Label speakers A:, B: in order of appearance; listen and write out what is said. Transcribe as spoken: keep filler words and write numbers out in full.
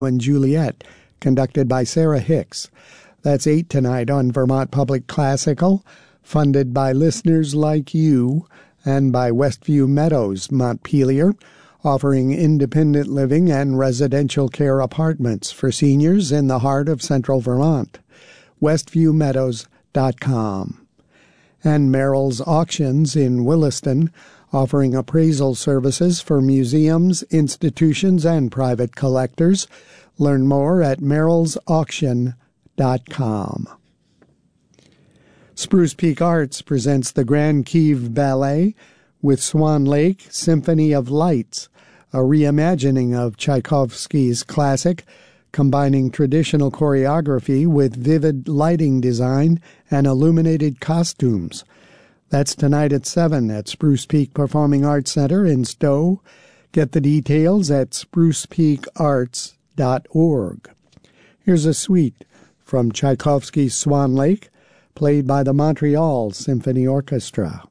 A: and Juliet, conducted by Sarah Hicks. That's eight tonight on Vermont Public Classical, funded by listeners like you and by Westview Meadows, Montpelier, offering independent living and residential care apartments for seniors in the heart of central Vermont. westview meadows dot com. And Merrill's Auctions in Williston, offering appraisal services for museums, institutions, and private collectors. Learn more at merrills auction dot com. Spruce Peak Arts presents the Grand Kiev Ballet with Swan Lake Symphony of Lights, a reimagining of Tchaikovsky's classic, combining traditional choreography with vivid lighting design and illuminated costumes. That's tonight at seven at Spruce Peak Performing Arts Center in Stowe. Get the details at spruce peak arts dot org. Here's a suite from Tchaikovsky's Swan Lake, played by the Montreal Symphony Orchestra.